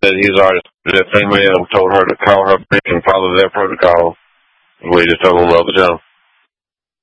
said he's already, that same man told her to call her and follow their protocol. We just told him all the time.